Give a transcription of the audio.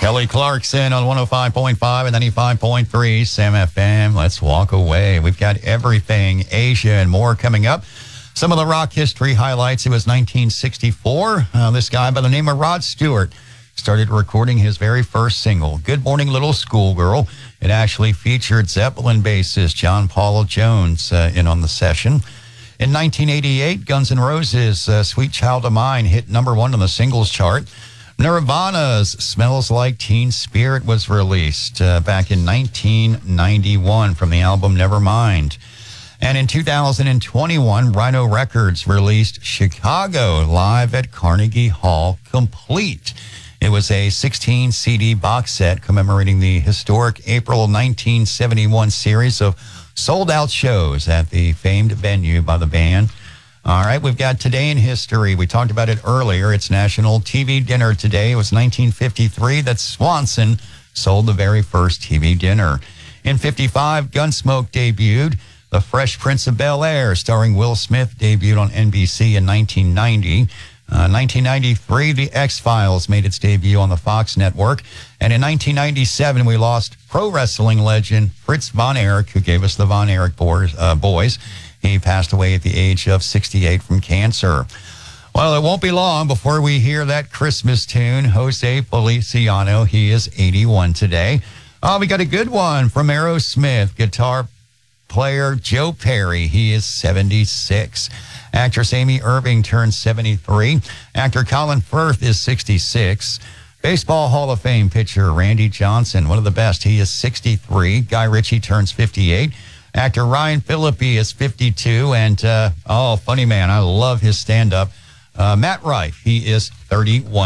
Kelly Clarkson on 105.5 and 95.3 Sam FM. Let's walk away. We've got everything Asia and more coming up. Some of the rock history highlights. It was 1964. This guy by the name of Rod Stewart started recording his very first single, Good Morning Little Schoolgirl. It actually featured Zeppelin bassist John Paul Jones in on the session. In 1988, Guns N' Roses' Sweet Child of Mine hit number one on the singles chart. Nirvana's Smells Like Teen Spirit was released back in 1991 from the album Nevermind. And in 2021, Rhino Records released Chicago live at Carnegie Hall complete. It was a 16 CD box set commemorating the historic April 1971 series of sold-out shows at the famed venue by the band. All right, we've got Today in History. We talked about it earlier. It's National TV Dinner Today. It was 1953 that Swanson sold the very first TV dinner. In 55, Gunsmoke debuted. The Fresh Prince of Bel-Air, starring Will Smith, debuted on NBC in 1990. 1993, The X-Files made its debut on the Fox network. And in 1997, we lost pro wrestling legend Fritz Von Erich, who gave us the Von Erich boys. He passed away at the age of 68 from cancer. Well, it won't be long before we hear that Christmas tune, Jose Feliciano. He is 81 today. We got a good one from Aerosmith, guitar player Joe Perry. He is 76. Actress Amy Irving turns 73. Actor Colin Firth is 66. Baseball Hall of Fame pitcher Randy Johnson, one of the best. He is 63. Guy Ritchie turns 58. Actor Ryan Phillippe is 52. And, funny man, I love his stand-up. Matt Rife, he is 31.